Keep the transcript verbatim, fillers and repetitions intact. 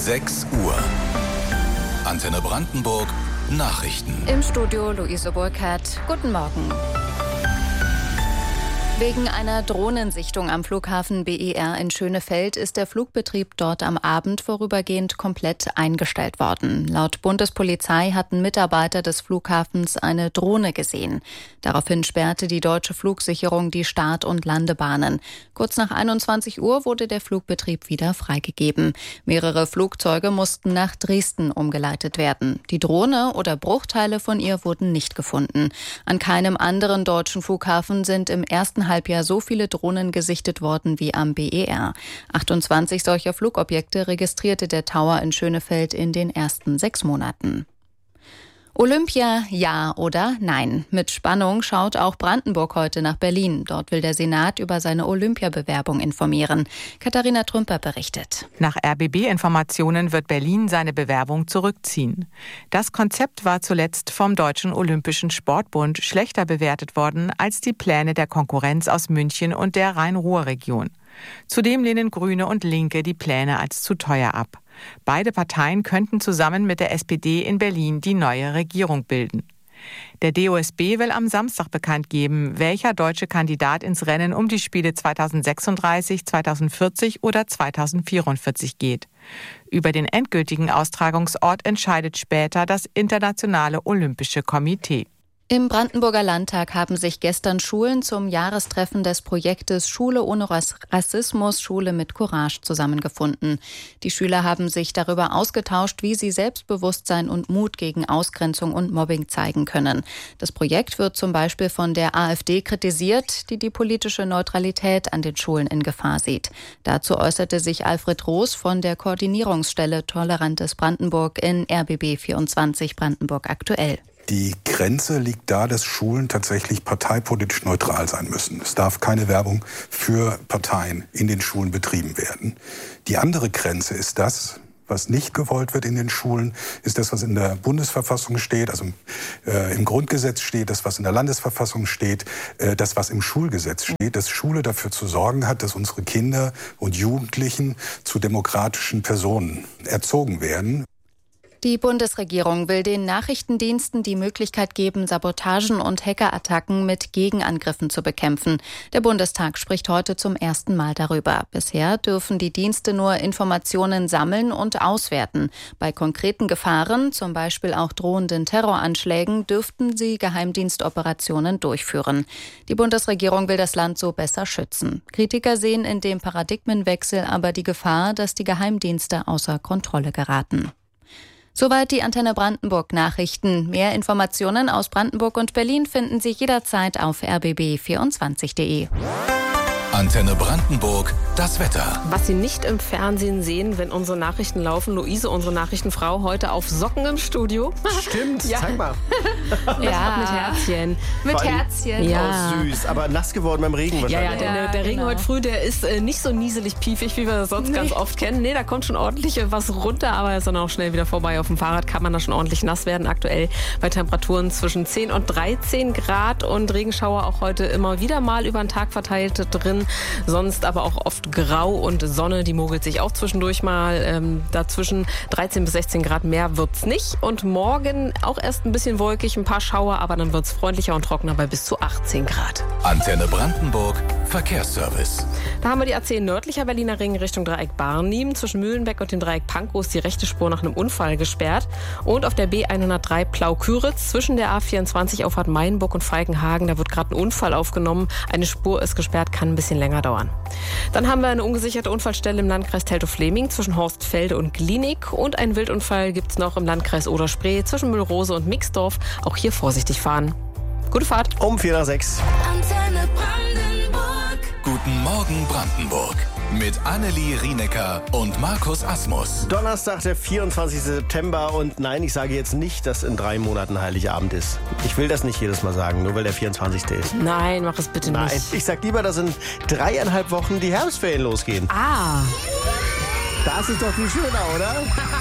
sechs Uhr. Antenne Brandenburg Nachrichten. Im Studio Luise Burkhardt. Guten Morgen. Wegen einer Drohnensichtung am Flughafen B E R in Schönefeld ist der Flugbetrieb dort am Abend vorübergehend komplett eingestellt worden. Laut Bundespolizei hatten Mitarbeiter des Flughafens eine Drohne gesehen. Daraufhin sperrte die deutsche Flugsicherung die Start- und Landebahnen. Kurz nach einundzwanzig Uhr wurde der Flugbetrieb wieder freigegeben. Mehrere Flugzeuge mussten nach Dresden umgeleitet werden. Die Drohne oder Bruchteile von ihr wurden nicht gefunden. An keinem anderen deutschen Flughafen sind im ersten Halbjahr so viele Drohnen gesichtet worden wie am B E R. achtundzwanzig solcher Flugobjekte registrierte der Tower in Schönefeld in den ersten sechs Monaten. Olympia, ja oder nein? Mit Spannung schaut auch Brandenburg heute nach Berlin. Dort will der Senat über seine Olympiabewerbung informieren. Katharina Trümper berichtet. Nach R B B-Informationen wird Berlin seine Bewerbung zurückziehen. Das Konzept war zuletzt vom Deutschen Olympischen Sportbund schlechter bewertet worden als die Pläne der Konkurrenz aus München und der Rhein-Ruhr-Region. Zudem lehnen Grüne und Linke die Pläne als zu teuer ab. Beide Parteien könnten zusammen mit der S P D in Berlin die neue Regierung bilden. Der D O S B will am Samstag bekannt geben, welcher deutsche Kandidat ins Rennen um die Spiele zweitausendsechsunddreißig, zweitausendvierzig oder zweitausendvierundvierzig geht. Über den endgültigen Austragungsort entscheidet später das Internationale Olympische Komitee. Im Brandenburger Landtag haben sich gestern Schulen zum Jahrestreffen des Projektes Schule ohne Rassismus, Schule mit Courage zusammengefunden. Die Schüler haben sich darüber ausgetauscht, wie sie Selbstbewusstsein und Mut gegen Ausgrenzung und Mobbing zeigen können. Das Projekt wird zum Beispiel von der AfD kritisiert, die die politische Neutralität an den Schulen in Gefahr sieht. Dazu äußerte sich Alfred Roos von der Koordinierungsstelle Tolerantes Brandenburg in R B B vierundzwanzig Brandenburg aktuell. Die Grenze liegt da, dass Schulen tatsächlich parteipolitisch neutral sein müssen. Es darf keine Werbung für Parteien in den Schulen betrieben werden. Die andere Grenze ist das, was nicht gewollt wird in den Schulen, ist das, was in der Bundesverfassung steht, also äh, im Grundgesetz steht, das, was in der Landesverfassung steht, äh, das, was im Schulgesetz steht, dass Schule dafür zu sorgen hat, dass unsere Kinder und Jugendlichen zu demokratischen Personen erzogen werden. Die Bundesregierung will den Nachrichtendiensten die Möglichkeit geben, Sabotagen und Hackerattacken mit Gegenangriffen zu bekämpfen. Der Bundestag spricht heute zum ersten Mal darüber. Bisher dürfen die Dienste nur Informationen sammeln und auswerten. Bei konkreten Gefahren, zum Beispiel auch drohenden Terroranschlägen, dürften sie Geheimdienstoperationen durchführen. Die Bundesregierung will das Land so besser schützen. Kritiker sehen in dem Paradigmenwechsel aber die Gefahr, dass die Geheimdienste außer Kontrolle geraten. Soweit die Antenne Brandenburg Nachrichten. Mehr Informationen aus Brandenburg und Berlin finden Sie jederzeit auf r b b vierundzwanzig punkt d e. Antenne Brandenburg, das Wetter. Was Sie nicht im Fernsehen sehen, wenn unsere Nachrichten laufen. Luise, unsere Nachrichtenfrau, heute auf Socken im Studio. Stimmt, ja. Zeig mal. Ja, mit Herzchen. Mit Herzchen. Ja. Oh, süß, aber nass geworden beim Regen Ja, wahrscheinlich. ja, der, Ja, der Regen genau. heute früh, der ist äh, nicht so nieselig piefig, wie wir das sonst Nee. ganz oft kennen. Nee, da kommt schon ordentlich was runter, aber er ist dann auch schnell wieder vorbei. Auf dem Fahrrad kann man da schon ordentlich nass werden. Aktuell bei Temperaturen zwischen zehn und dreizehn Grad und Regenschauer auch heute immer wieder mal über den Tag verteilt drin. Sonst aber auch oft grau und Sonne, die mogelt sich auch zwischendurch mal. Ähm, dazwischen dreizehn bis sechzehn Grad mehr wird's nicht. Und morgen auch erst ein bisschen wolkig, ein paar Schauer, aber dann wird's freundlicher und trockener bei bis zu achtzehn Grad. Antenne Brandenburg, Verkehrsservice. Da haben wir die A zehn nördlicher Berliner Ring Richtung Dreieck Barnim. Zwischen Mühlenbeck und dem Dreieck Pankow ist die rechte Spur nach einem Unfall gesperrt. Und auf der B hundertdrei Plau-Küritz zwischen der A vierundzwanzig Auffahrt Mainburg und Falkenhagen, da wird gerade ein Unfall aufgenommen. Eine Spur ist gesperrt, kann ein bisschen länger dauern. Dann haben wir eine ungesicherte Unfallstelle im Landkreis Teltow-Fläming zwischen Horstfelde und Glienig. Und einen Wildunfall gibt es noch im Landkreis Oder-Spree zwischen Müllrose und Mixdorf. Auch hier vorsichtig fahren. Gute Fahrt. Um vier nach sechs. Antenne Brandenburg. Guten Morgen Brandenburg. Mit Annelie Rienecker und Markus Asmus. Donnerstag, der vierundzwanzigsten September. Und nein, ich sage jetzt nicht, dass in drei Monaten Heiligabend ist. Ich will das nicht jedes Mal sagen, nur weil der vierundzwanzigste ist. Nein, mach es bitte Nein, nicht. ich sag lieber, dass in dreieinhalb Wochen die Herbstferien losgehen. Ah. Das ist doch viel schöner, oder?